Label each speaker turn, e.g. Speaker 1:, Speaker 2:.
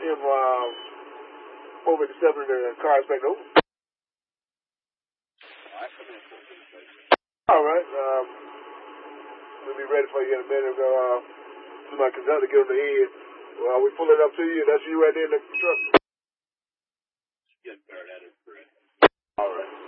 Speaker 1: him over the seven the car inspector. Over. All right. We'll be ready for you in a minute. To my conductor, get on the head. Well, we pull it up to you. That's you right there in the truck.
Speaker 2: Get Barrett at it, correct?
Speaker 1: All right.